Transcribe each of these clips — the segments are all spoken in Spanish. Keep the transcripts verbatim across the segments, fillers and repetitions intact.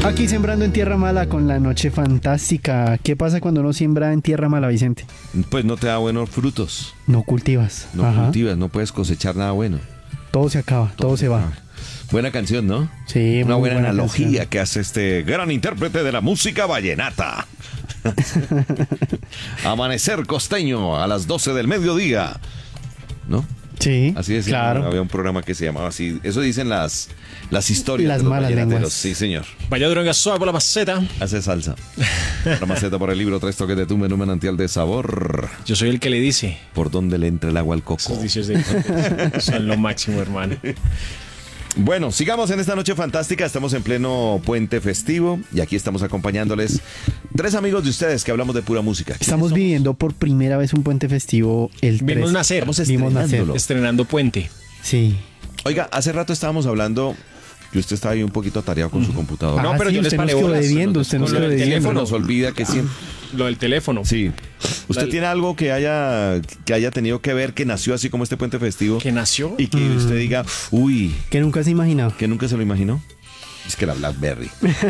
Aquí sembrando en tierra mala con la noche fantástica. ¿Qué pasa cuando uno siembra en tierra mala, Vicente? Pues no te da buenos frutos. No cultivas. No Ajá. cultivas, no puedes cosechar nada bueno. Todo se acaba, todo, todo se va. Acaba. Buena canción, ¿no? Sí, una buena, buena analogía canción que hace este gran intérprete de la música vallenata. Amanecer costeño a las doce del mediodía, ¿no? Sí, así decía, claro. Había un programa que se llamaba así. Eso dicen las, las historias las de los malas vallenateros. lenguas. Sí, señor. Vaya droga suave por la maceta. Hace salsa. La maceta por el libro, tres toques de tu menú manantial de sabor. Yo soy el que le dice. Por donde le entra el agua al coco. Esos dichos de son lo máximo, hermano. Bueno, sigamos en esta noche fantástica. Estamos en pleno puente festivo y aquí estamos acompañándoles tres amigos de ustedes que hablamos de pura música. Estamos viviendo por primera vez un puente festivo el tres. Vimos nacer. Estamos Vimos nacer. estrenándolo. Estrenando puente. Sí. Oiga, hace rato estábamos hablando que usted estaba ahí un poquito atareado con su computadora. No, Ah, pero sí, yo les usted nos paré quedó bolas. debiendo, usted nos Con lo quedó del debiendo. teléfono. Nos olvida que siempre... Lo del teléfono. Sí. ¿Usted La- tiene algo que haya, que haya tenido que ver, que nació así como este puente festivo? Que nació. Y que usted diga, uy, Que nunca se imaginaba. que nunca se lo imaginó. Es que la BlackBerry.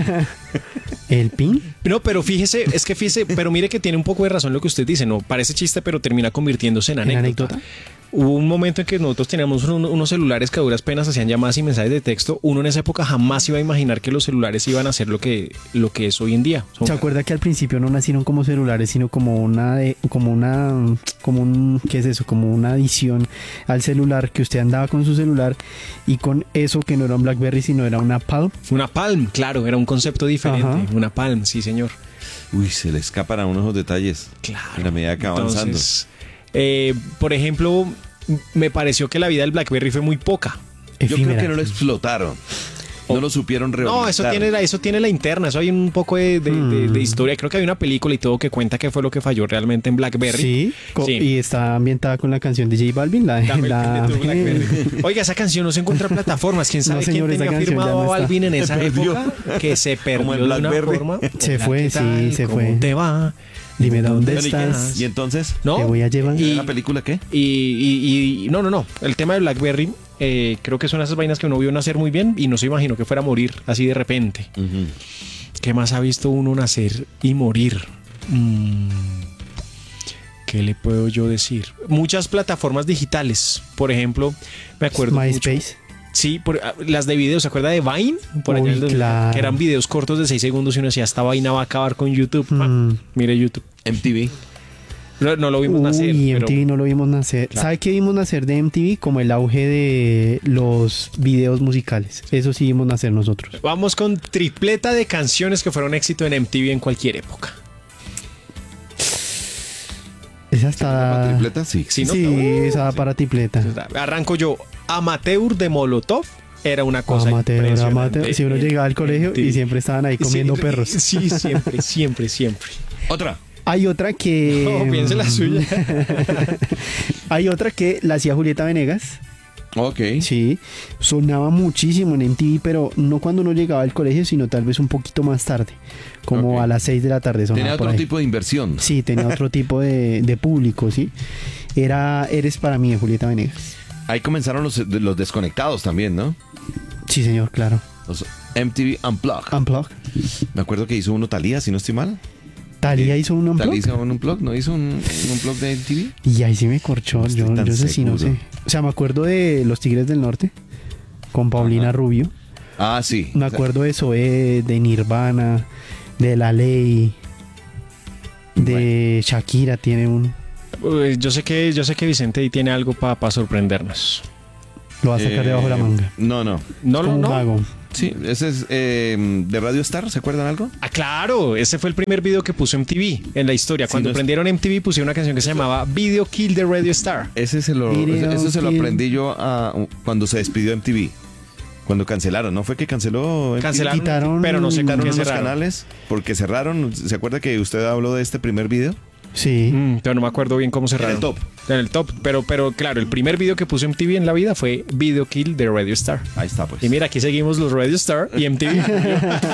¿El pin? No, pero fíjese, es que fíjese, pero mire que tiene un poco de razón lo que usted dice, ¿no? Parece chiste, pero termina convirtiéndose en ¿En anécdota. anécdota? Hubo un momento en que nosotros teníamos un- unos celulares que a duras penas hacían llamadas y mensajes de texto. Uno en esa época jamás iba a imaginar que los celulares iban a ser lo que, lo que es hoy en día. Son- ¿Se acuerda que al principio no nacieron como celulares, sino como una de, como una, como un, ¿qué es eso? Como una adición al celular, que usted andaba con su celular y con eso que no era un BlackBerry, sino era una Palm. Una Palm, claro, era un concepto diferente. Ajá. Una Palm, sí, señor. Uy, se le escapan a uno esos detalles. Claro. En la medida que va avanzando. Entonces, eh, por ejemplo, me pareció que la vida del BlackBerry fue muy poca. Yo creo efímera. que no lo explotaron. No lo supieron reorientar. No, eso tiene, la, eso tiene la interna, eso hay un poco de, de- de- de historia. Creo que hay una película y todo que cuenta qué fue lo que falló realmente en BlackBerry. Sí, co- Sí. y está ambientada con la canción de J Balvin, la, Dame el la- pin de tu BlackBerry. Oiga, esa canción no se encuentra en plataformas. ¿Quién sabe No, señor, quién esa tenía canción ya firmado no a está. Balvin en esa Se perdió. época? Que se perdió Como en de una BlackBerry. forma. Se Hola, fue, ¿qué sí, tal? se ¿Cómo fue. te va? Dime dónde Bueno, ¿y qué? estás. ¿Y entonces? ¿No? Te voy a llevar. Y- ¿La película qué? Y, y- y- no, no, no. El tema de BlackBerry, eh, creo que son esas vainas que uno vio nacer muy bien y no se imaginó que fuera a morir así de repente. Ujú. ¿Qué más ha visto uno nacer y morir? Mm, ¿Qué le puedo yo decir? Muchas plataformas digitales. Por ejemplo, me acuerdo mucho- MySpace. Sí, por, ah, las de videos, ¿se acuerda de Vine? Por allá Uy, en el dos mil, claro. que eran videos cortos de seis segundos y uno decía, esta vaina va a acabar con YouTube. Ah, Mm. mire YouTube. M T V. No, no lo vimos nacer. Uy, pero- M T V no lo vimos nacer. Claro. ¿Sabe qué vimos nacer de M T V? Como el auge de los videos musicales. Eso sí vimos nacer nosotros. Vamos con tripleta de canciones que fueron éxito en M T V en cualquier época. Esa está... ¿Tripleta? Sí. Sí, ¿no? Sí, Uh, esa para tripleta. Arranco yo. Amateur de Molotov era una cosa Amateur, impresionante. amateur. Si uno en llegaba al colegio M T V. y siempre estaban ahí comiendo Sí, perros. Sí, siempre, siempre, siempre. Otra. Hay otra que... No, piense la suya. Hay otra que la hacía Julieta Venegas. Ok. Sí, sonaba muchísimo en M T V, pero no cuando uno llegaba al colegio, sino tal vez un poquito más tarde, como Ok. a las seis de la tarde sonaba Tenía por otro ahí. tipo de inversión. Sí, tenía otro tipo de, de público, sí. Era Eres para mí de Julieta Venegas. Ahí comenzaron los, los desconectados también, ¿no? Sí, señor, claro. Los M T V Unplugged. Unplug. Me acuerdo que hizo uno Thalía, si no estoy mal. Talía Eh, hizo un Thalía Unplug. hizo un Unplugged, ¿no? Hizo un, un Unplugged de M T V. Y ahí sí me corchó. No estoy yo tan yo sé sí, no sé. seguro. O sea, me acuerdo de Los Tigres del Norte con Paulina Ajá. Rubio. Ah, sí. Me acuerdo de Zoé, de Nirvana, de La Ley, de Shakira tiene un... Uy, Yo sé que, yo sé que Vicente ahí tiene algo para sorprendernos. Lo va a sacar Eh, debajo de la manga. No, no. No, Como no, un no. mago. Sí, ese es eh, de Radio Star, ¿se acuerdan algo? Ah, claro, ese fue el primer video que puso M T V en la historia. Sí, Cuando no es- prendieron M T V pusieron una canción que se llamaba Video Kill de Radio Star. Ese se lo, Video ese se lo Kill. aprendí yo a, cuando se despidió M T V. Cuando cancelaron, ¿no? Fue que canceló M T V. Cancelaron, Quitaron- pero no sé con Quitaron qué unos cerraron. canales porque cerraron. ¿Se acuerda que usted habló de este primer video? Sí. Mm, pero no me acuerdo bien cómo cerraron. En el top. En el top, pero, pero claro, el primer video que puso M T V en la vida fue Video Kill de Radio Star. Ahí está, pues. Y mira, aquí seguimos los Radio Star y M T V.